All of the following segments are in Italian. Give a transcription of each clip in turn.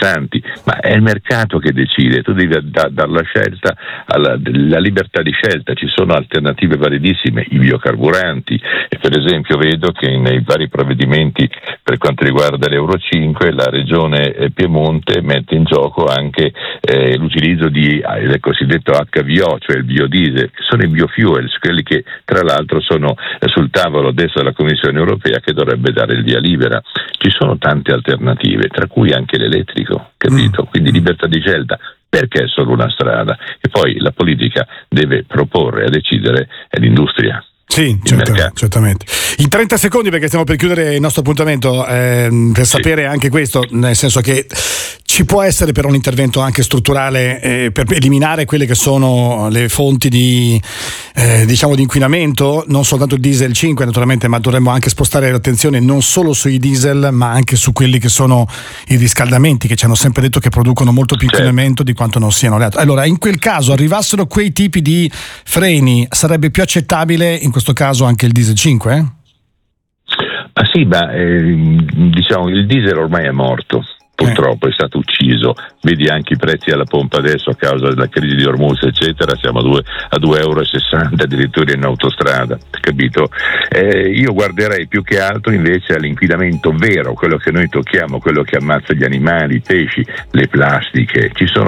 interessanti, ma è il mercato che decide, tu devi dare la scelta, la libertà di scelta. Ci sono alternative validissime, i biocarburanti, e per esempio vedo che nei vari provvedimenti per quanto riguarda l'Euro 5 la regione Piemonte mette in gioco anche l'utilizzo del cosiddetto HVO, cioè il biodiesel, che sono i biofuels, quelli che tra l'altro sono sul tavolo adesso della Commissione europea, che dovrebbe dare il via libera. Ci sono tante alternative, tra cui anche l'elettrico, capito? Quindi libertà di scelta. Perché è solo una strada? E poi la politica deve proporre, a decidere è l'industria. Sì, certamente. In 30 secondi, perché stiamo per chiudere il nostro appuntamento, per sapere anche questo, nel senso che ci può essere però un intervento anche strutturale per eliminare quelle che sono le fonti di inquinamento, non soltanto il diesel 5 naturalmente, ma dovremmo anche spostare l'attenzione non solo sui diesel ma anche su quelli che sono i riscaldamenti, che ci hanno sempre detto che producono molto più inquinamento di quanto non siano le altre. Allora, in quel caso arrivassero quei tipi di freni, sarebbe più accettabile in questo caso anche il diesel 5? Ah sì, ma diciamo il diesel ormai è morto. Purtroppo è stato ucciso, vedi anche i prezzi alla pompa adesso a causa della crisi di Ormuz eccetera, siamo a 2,60 euro addirittura in autostrada, capito? Io guarderei più che altro invece all'inquinamento vero, quello che noi tocchiamo, quello che ammazza gli animali, i pesci, le plastiche. Ci sono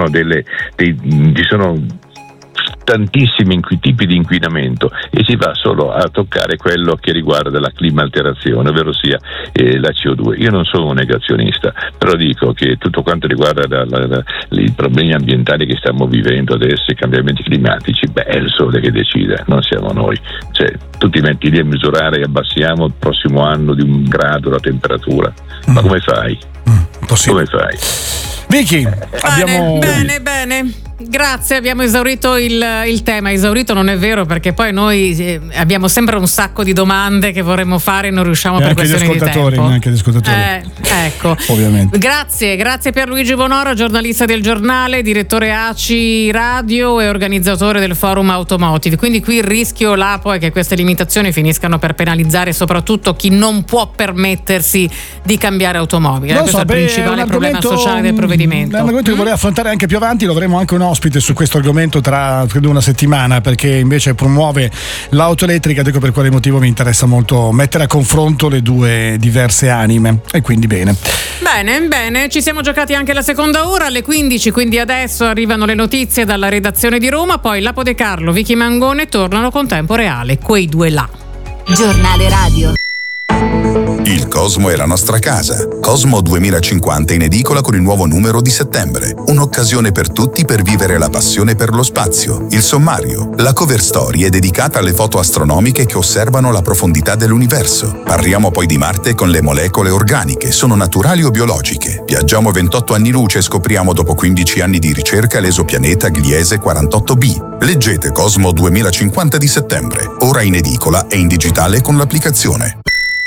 tantissimi tipi di inquinamento e si va solo a toccare quello che riguarda la climalterazione, ovvero sia la CO2. Io non sono un negazionista, però dico che tutto quanto riguarda i problemi ambientali che stiamo vivendo adesso, i cambiamenti climatici, è il sole che decide, non siamo noi. Cioè, tu ti metti lì a misurare e abbassiamo il prossimo anno di 1 grado la temperatura, ma come fai? Come fai? Vicky, Bene. Grazie, abbiamo esaurito il tema. Esaurito non è vero, perché poi noi abbiamo sempre un sacco di domande che vorremmo fare e non riusciamo per questioni di tempo. Neanche gli ascoltatori. Ecco. Ovviamente. Grazie Pierluigi Bonoro, giornalista del Giornale, direttore ACI Radio e organizzatore del Forum Automotive. Quindi qui il rischio là poi che queste limitazioni finiscano per penalizzare soprattutto chi non può permettersi di cambiare automobile. Questo è il principale problema sociale del provvedimento. È un argomento che vorrei affrontare anche più avanti, lo avremo anche un ospite su questo argomento tra credo una settimana, perché invece promuove l'auto elettrica, ecco per quale motivo mi interessa molto mettere a confronto le due diverse anime, e quindi bene, ci siamo giocati anche la seconda ora alle 15, quindi adesso arrivano le notizie dalla redazione di Roma, poi Lapo De Carlo, Vicky Mangone tornano con Tempo Reale, quei due là. Giornale radio. Il Cosmo è la nostra casa. Cosmo 2050 in edicola con il nuovo numero di settembre. Un'occasione per tutti per vivere la passione per lo spazio. Il sommario. La cover story è dedicata alle foto astronomiche che osservano la profondità dell'universo. Parliamo poi di Marte con le molecole organiche. Sono naturali o biologiche? Viaggiamo 28 anni luce e scopriamo dopo 15 anni di ricerca l'esopianeta Gliese 48b. Leggete Cosmo 2050 di settembre. Ora in edicola e in digitale con l'applicazione.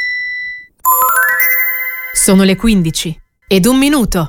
Sono le 15:01.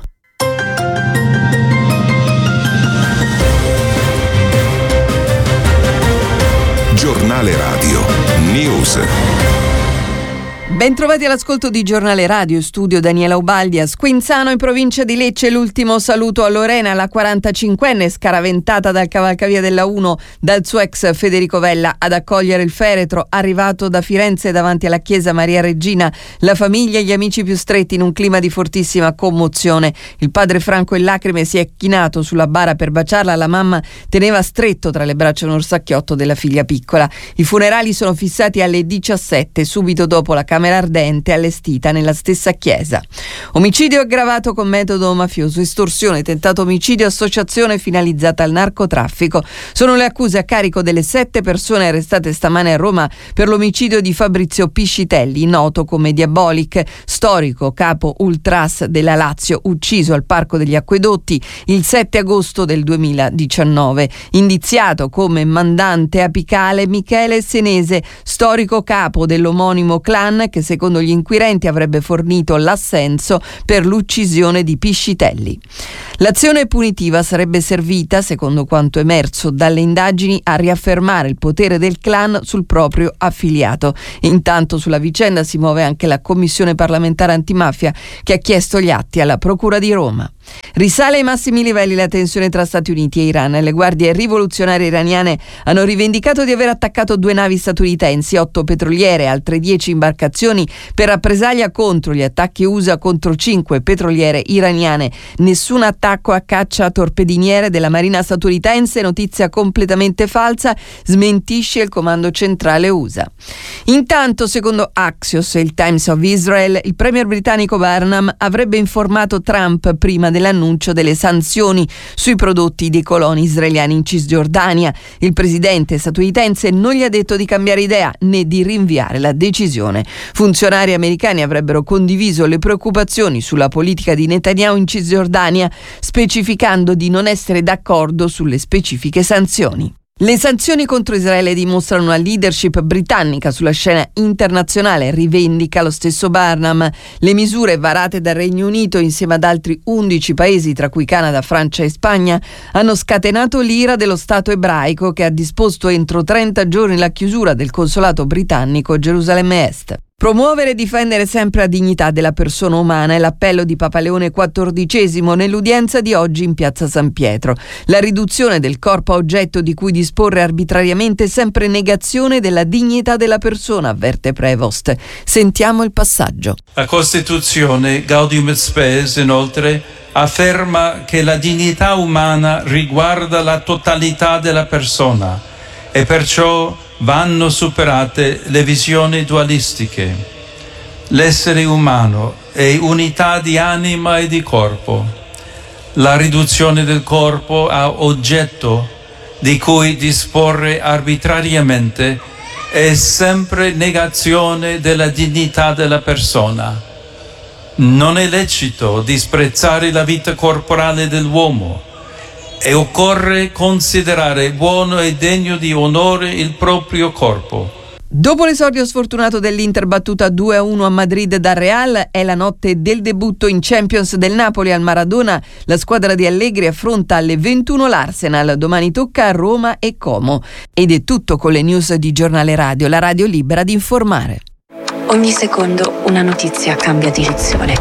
Giornale Radio News. Bentrovati all'ascolto di Giornale Radio, studio Daniela Ubaldi. A Squinzano, in provincia di Lecce, l'ultimo saluto a Lorena, la 45enne scaraventata dal cavalcavia della 1 dal suo ex Federico Vella ad accogliere il feretro, arrivato da Firenze davanti alla chiesa Maria Regina. La famiglia e gli amici più stretti in un clima di fortissima commozione. Il padre Franco in lacrime si è chinato sulla bara per baciarla, la mamma teneva stretto tra le braccia un orsacchiotto della figlia piccola. I funerali sono fissati alle 17, subito dopo la camera ardente allestita nella stessa chiesa. Omicidio aggravato con metodo mafioso, estorsione, tentato omicidio, associazione finalizzata al narcotraffico. Sono le accuse a carico delle 7 persone arrestate stamane a Roma per l'omicidio di Fabrizio Piscitelli, noto come Diabolic, storico capo ultras della Lazio, ucciso al Parco degli Acquedotti il 7 agosto del 2019. Indiziato come mandante apicale Michele Senese, storico capo dell'omonimo clan che secondo gli inquirenti avrebbe fornito l'assenso per l'uccisione di Piscitelli. L'azione punitiva sarebbe servita, secondo quanto emerso dalle indagini, a riaffermare il potere del clan sul proprio affiliato. Intanto sulla vicenda si muove anche la Commissione parlamentare antimafia, che ha chiesto gli atti alla Procura di Roma. Risale ai massimi livelli la tensione tra Stati Uniti e Iran. Le guardie rivoluzionarie iraniane hanno rivendicato di aver attaccato 2 navi statunitensi, 8 petroliere e altre 10 imbarcazioni per rappresaglia contro gli attacchi USA contro 5 petroliere iraniane. Nessun attacco a caccia torpediniere della Marina statunitense, notizia completamente falsa, smentisce il comando centrale USA. Intanto, secondo Axios e il Times of Israel, il premier britannico Barnum avrebbe informato Trump prima dell'annuncio delle sanzioni sui prodotti dei coloni israeliani in Cisgiordania. Il presidente statunitense non gli ha detto di cambiare idea né di rinviare la decisione. Funzionari americani avrebbero condiviso le preoccupazioni sulla politica di Netanyahu in Cisgiordania, specificando di non essere d'accordo sulle specifiche sanzioni. Le sanzioni contro Israele dimostrano una leadership britannica sulla scena internazionale, rivendica lo stesso Barnum. Le misure varate dal Regno Unito insieme ad altri 11 paesi, tra cui Canada, Francia e Spagna, hanno scatenato l'ira dello Stato ebraico, che ha disposto entro 30 giorni la chiusura del consolato britannico a Gerusalemme Est. Promuovere e difendere sempre la dignità della persona umana è l'appello di Papa Leone XIV nell'udienza di oggi in Piazza San Pietro. La riduzione del corpo a oggetto di cui disporre arbitrariamente è sempre negazione della dignità della persona, avverte Prevost. Sentiamo il passaggio. La Costituzione Gaudium et Spes, inoltre, afferma che la dignità umana riguarda la totalità della persona e perciò vanno superate le visioni dualistiche. L'essere umano è unità di anima e di corpo. La riduzione del corpo a oggetto di cui disporre arbitrariamente è sempre negazione della dignità della persona. Non è lecito disprezzare la vita corporale dell'uomo e occorre considerare buono e degno di onore il proprio corpo. Dopo l'esordio sfortunato dell'Inter battuta 2-1 a Madrid dal Real, è la notte del debutto in Champions del Napoli al Maradona. La squadra di Allegri affronta alle 21 l'Arsenal. Domani tocca a Roma e Como. Ed è tutto con le news di Giornale Radio, la radio libera di informare. Ogni secondo una notizia cambia direzione.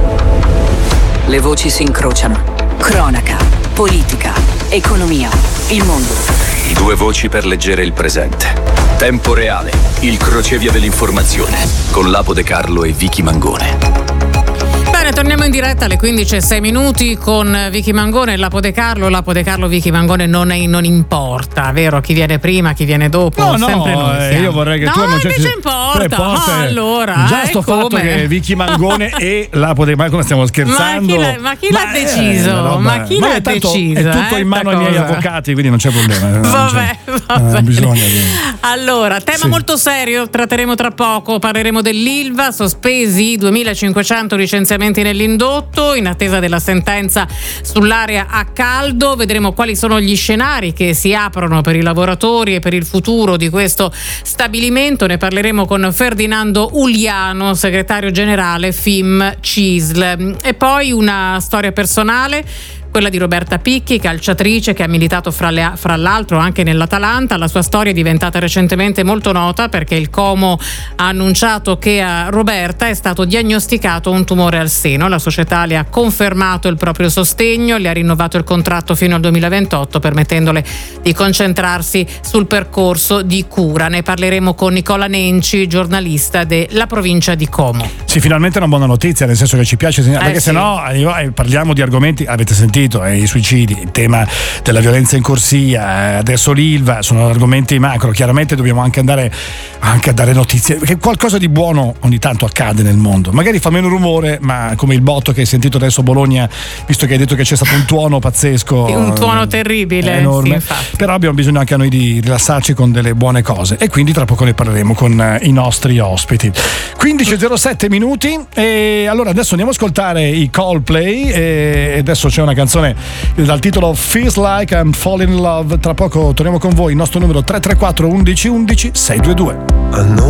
Le voci si incrociano. Cronaca, politica, economia, il mondo. 2 voci per leggere il presente. Tempo reale, il crocevia dell'informazione, con Lapo De Carlo e Vicky Mangone. Bene, torniamo in diretta alle 15:06 con Vicky Mangone e Lapo De Carlo. Lapo De Carlo, Vicky Mangone non importa, vero? Chi viene prima, chi viene dopo, no, sempre noi. Io vorrei che tu invece importa. Allora, già sto fatto che Vicky Mangone e Lapo De Carlo, stiamo scherzando. Ma chi l'ha deciso? Ma chi l'ha deciso? È tutto in mano ai miei avvocati, quindi non c'è problema. Vabbè. Bisogna Allora, tema molto serio, tratteremo tra poco, parleremo dell'Ilva, sospesi 2.500 licenziamenti nell'indotto in attesa della sentenza sull'area a caldo. Vedremo quali sono gli scenari che si aprono per i lavoratori e per il futuro di questo stabilimento. Ne parleremo con Ferdinando Uliano, segretario generale FIM CISL. E poi una storia personale, quella di Roberta Picchi, calciatrice che ha militato fra l'altro anche nell'Atalanta. La sua storia è diventata recentemente molto nota perché il Como ha annunciato che a Roberta è stato diagnosticato un tumore al seno. La società le ha confermato il proprio sostegno, le ha rinnovato il contratto fino al 2028, permettendole di concentrarsi sul percorso di cura. Ne parleremo con Nicola Nenci, giornalista della provincia di Como. Sì, finalmente una buona notizia, nel senso che ci piace perché sì. sennò parliamo di argomenti, avete sentito, i suicidi, il tema della violenza in corsia, adesso l'Ilva, sono argomenti macro. Chiaramente dobbiamo anche andare a dare notizie, perché qualcosa di buono ogni tanto accade nel mondo, magari fa meno rumore, ma come il botto che hai sentito adesso a Bologna, visto che hai detto che c'è stato un tuono pazzesco, un tuono terribile, enorme, sì, però abbiamo bisogno anche noi di rilassarci con delle buone cose, e quindi tra poco ne parleremo con i nostri ospiti. 15:07 e allora adesso andiamo ad ascoltare i Coldplay e adesso c'è una canzone dal titolo Feels Like I'm Falling in Love. Tra poco torniamo con voi, il nostro numero 334 11 11 622.